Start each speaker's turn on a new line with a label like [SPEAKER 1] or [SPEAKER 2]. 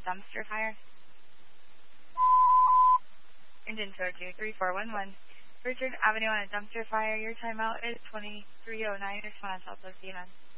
[SPEAKER 1] dumpster fire. Engine code 23411. Richard Avenue on a dumpster fire. Your timeout is 2309. Respond to Southwest CNN.